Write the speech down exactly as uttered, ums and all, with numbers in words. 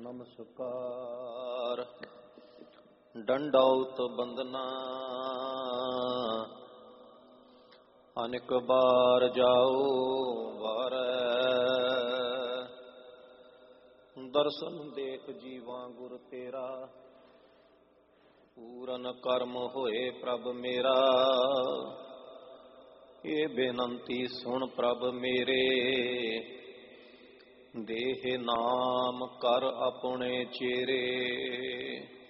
ਨਮਸਕਾਰ। ਡੰਡੌਤ ਬੰਦਨਾ ਅਨੇਕ ਬਾਰ ਜਾਓ ਵਾਰੈ, ਦਰਸ਼ਨ ਦੇਖ ਜੀਵਾਂ ਗੁਰ ਤੇਰਾ, ਪੂਰਨ ਕਰਮ ਹੋਏ ਪ੍ਰਭ ਮੇਰਾ। ਇਹ ਬੇਨੰਤੀ ਸੁਣ ਪ੍ਰਭ ਮੇਰੇ, ਦੇਹ ਨਾਮ ਕਰ ਆਪਣੇ ਚੇਰੇ।